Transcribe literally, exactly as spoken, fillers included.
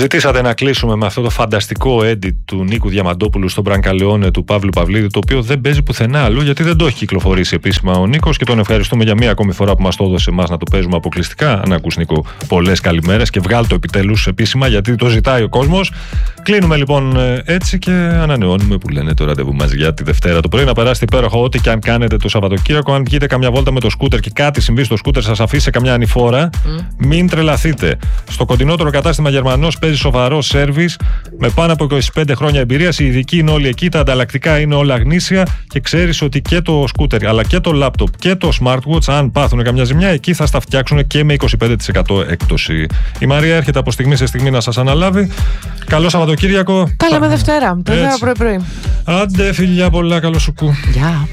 Ζητήσατε να κλείσουμε με αυτό το φανταστικό edit του Νίκου Διαμαντόπουλου στον Μπρανκαλεόνε του Παύλου Παυλίδη, το οποίο δεν παίζει πουθενά αλλού, γιατί δεν το έχει κυκλοφορήσει επίσημα ο Νίκος και τον ευχαριστούμε για μία ακόμη φορά που μας το έδωσε εμάς να το παίζουμε αποκλειστικά. Αν ακούς, Νίκο, πολλές καλημέρες και βγάλ' το επιτέλους επίσημα, γιατί το ζητάει ο κόσμος. Κλείνουμε λοιπόν έτσι και ανανεώνουμε που λένε το ραντεβού μας για τη Δευτέρα το πρωί. Να περάσετε υπέροχα ό,τι και αν κάνετε το Σαββατοκύριακο. Αν βγείτε καμιά βόλτα με το σκούτερ και κάτι συμβεί στο σκούτερ, σας αφήσει σε καμιά ανηφόρα, mm. μην τρελαθείτε. Στο κοντινότερο κατάστημα Γερμανός παίζει σοβαρό σέρβις με πάνω από είκοσι πέντε χρόνια εμπειρίας. Οι ειδικοί είναι όλοι εκεί, τα ανταλλακτικά είναι όλα γνήσια και ξέρεις ότι και το σκούτερ αλλά και το λάπτοπ και το smartwatch, αν πάθουν καμιά ζημιά, εκεί θα στα φτιάξουν και με είκοσι πέντε τοις εκατό έκπτωση. Η Μαρία έρχεται από στιγμή σε στιγμή να σας αναλάβει. Καλό Σαββατοκύριακο. Τα λέμε Δευτέρα. Δευτέρα πρωί-πρωί. Άντε, φιλιά πολλά, καλό σου κου. Γεια.